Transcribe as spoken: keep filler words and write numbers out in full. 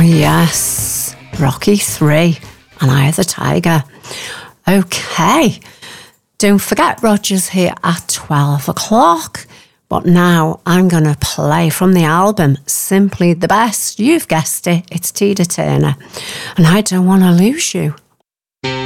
yes, Rocky three, and Eye of the Tiger. Okay, don't forget Roger's here at twelve o'clock. But now I'm going to play from the album Simply the Best. You've guessed it, it's Tina Turner. And I don't want to lose you.